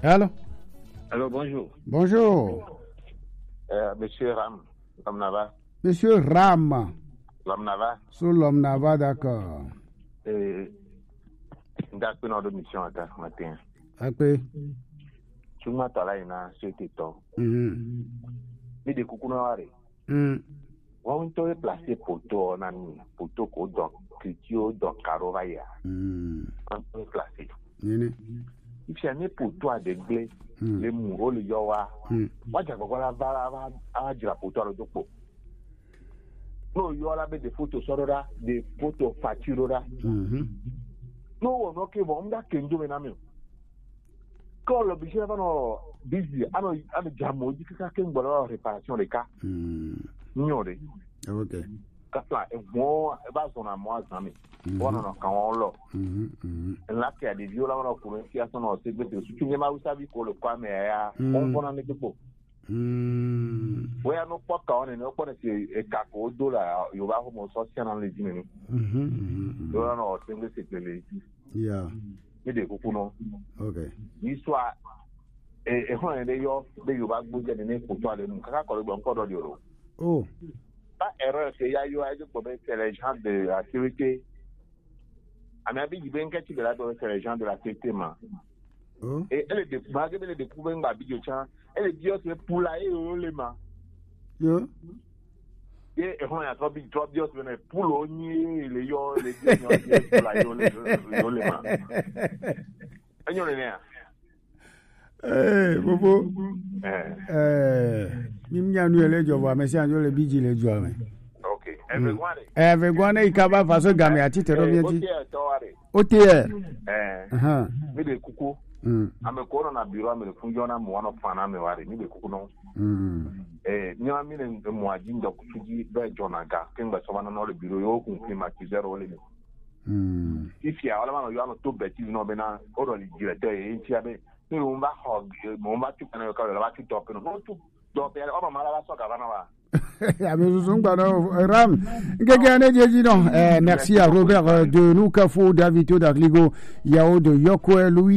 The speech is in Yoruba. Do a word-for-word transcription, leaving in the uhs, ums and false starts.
Allô? Allô, bonjour. Bonjour. Euh, monsieur Ram, Lamnava. Monsieur Ram. Lamnava. Sur Lamnava, d'accord. Euh, d'accord, notre mission à ce matin. Ok. Tu m'as parlé de ce que tu as. Mhm. Mais de coucou noiré. Mhm. On peut placer poteau en ami, poteau qu'on donne, culture dans Carovaya. Mhm. On peut placer. Nene. Il y a des poteaux à dégler, les mous, les yawa. Moi, j'ai encore la barre à dire poteau à l'autre. No, you all have the photos, the photo factura. No, no, okay, but I'm not going to do it. Quand le budget va no busy, ano ano jamo di kaka ken bolo réparation les cas. Nyore. OK. Kata e mo e ba zona mo azami. Wana no kan on lo. Mhm. La que a des viola no pour qui a son o se gbete su tunye ma usabi ko le kwa me ya. On fona ne tipo. Mm. We are no paka on no pone se e ka ko do la yo ba ho mo social na le dimi. Mhm. Yo no se gbete se le. Yeah. Mi de kuku no. Okay. Ni soit e e hon de yo de yo ba gbo je ni photo ale mu kaka ko le gbo nko do di oro. Oh. Pas erreur que ya yo a dit pour mettre les gens de la sécurité. A mi abi ben que tu de la pour les gens de la sécurité ma. Oh. Et elle de malgré les découvrir ba bi yo chan, elle dit aussi pour la e o le ma. Yo. Et e hon ya trop big trop just venir pour lo ni le yo le yo pour la yo le yo le ma. Anyo le ne. Eh, bobo. Eh. Eh. Mimnya nu ele jobo amesi anjo le biji le jo ame. Okay. Everyone. Everyone ikaba faso game ati tero mi ati. Otie. Eh. Aha. Mi de kuku. Mm. Ame ko na biro ame le funjo na mo wana fana me ware mi de kuku no. Mm. Eh, ni ami le mo aji ndo kuji be jona ga kengba so bana no le biro yo kun climatiser ole ni. Mm. If ya wala ma yo ano to beti no be na oro li directeur e nti abe ni o mba hog mo mba tu kana ka la tu top no tu top ya o ma la so ka bana wa. Ram, merci à Robert de Noukafo, David Dagligo, Yao de Yoko, Louis.